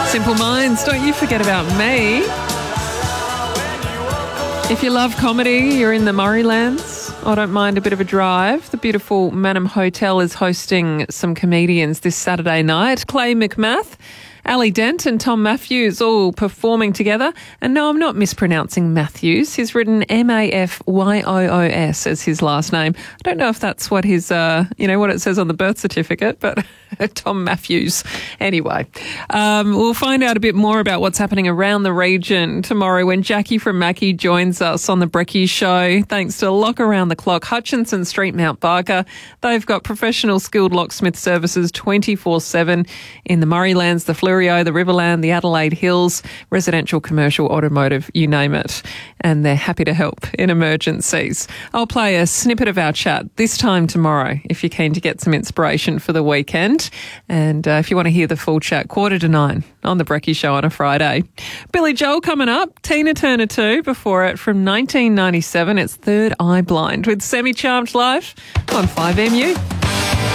Simple Minds, don't you forget about me. If you love comedy, you're in the Murraylands. I don't mind a bit of a drive. The beautiful Manham Hotel is hosting some comedians this Saturday night. Clay McMath, Ali Dent and Tom Matthews all performing together. And no, I'm not mispronouncing Matthews. He's written Mafyoos as his last name. I don't know if that's what his, what it says on the birth certificate, but Tom Matthews. Anyway, we'll find out a bit more about what's happening around the region tomorrow when Jackie from Mackie joins us on the Brekkie Show. Thanks to Lock Around the Clock, Hutchinson Street, Mount Barker. They've got professional skilled locksmith services 24/7 in the Murraylands, the Fleurieu, the Riverland, the Adelaide Hills, residential, commercial, automotive, you name it. And they're happy to help in emergencies. I'll play a snippet of our chat this time tomorrow if you're keen to get some inspiration for the weekend. And if you want to hear the full chat, 8:45 on the Brekkie Show on a Friday. Billy Joel coming up, Tina Turner too. Before it, from 1997, it's Third Eye Blind with Semi Charmed live on 5MU.